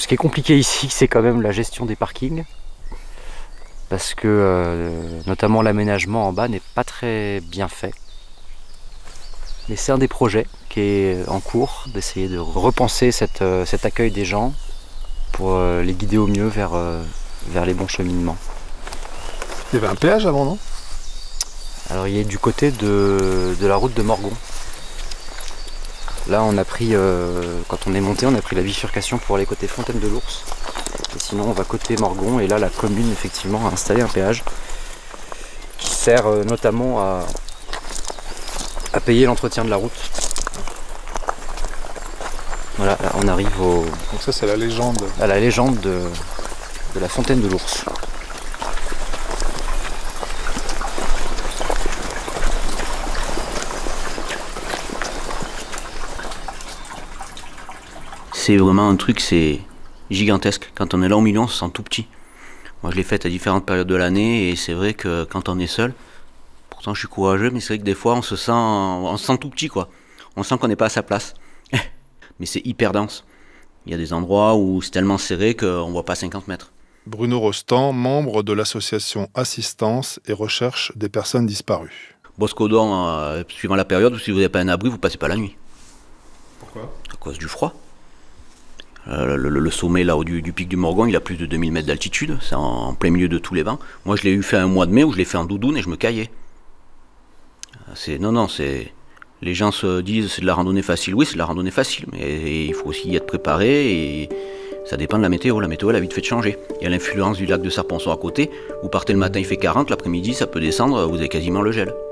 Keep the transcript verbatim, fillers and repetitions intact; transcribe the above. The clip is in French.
Ce qui est compliqué ici, c'est quand même la gestion des parkings. Parce que euh, notamment l'aménagement en bas n'est pas très bien fait. Mais c'est un des projets qui est en cours, d'essayer de repenser cette, euh, cet accueil des gens pour euh, les guider au mieux vers, euh, vers les bons cheminements. Il y avait un péage avant, non? Alors il est du côté de, de la route de Morgon. Là on a pris, euh, quand on est monté, on a pris la bifurcation pour aller côté Fontaine de l'Ours. Et sinon on va côté Morgon et là la commune effectivement a installé un péage qui sert euh, notamment à, à payer l'entretien de la route. Voilà, là, on arrive au, Donc ça c'est la légende. à la légende de, de la Fontaine de l'Ours. C'est vraiment un truc, c'est gigantesque. Quand on est là au milieu, on se sent tout petit. Moi, je l'ai fait à différentes périodes de l'année et c'est vrai que quand on est seul, pourtant je suis courageux, mais c'est vrai que des fois on se sent, on se sent tout petit, quoi. On sent qu'on n'est pas à sa place. Mais c'est hyper dense. Il y a des endroits où c'est tellement serré qu'on ne voit pas cinquante mètres. Bruno Rostand, membre de l'association Assistance et Recherche des personnes disparues. Boscodon, euh, suivant la période, si vous n'avez pas un abri, vous ne passez pas la nuit. Pourquoi? À cause du froid. Euh, le, le sommet là, du, du pic du Morgon, il a plus de deux mille mètres d'altitude, c'est en, en plein milieu de tous les vents. Moi je l'ai eu fait un mois de mai où je l'ai fait en doudoune et je me caillais. C'est, non, non, c'est... Les gens se disent c'est de la randonnée facile, oui c'est de la randonnée facile, mais il faut aussi y être préparé et ça dépend de la météo, la météo elle a vite fait de changer. Il y a l'influence du lac de Serponçon à côté, vous partez le matin il fait quarante, l'après-midi ça peut descendre, vous avez quasiment le gel.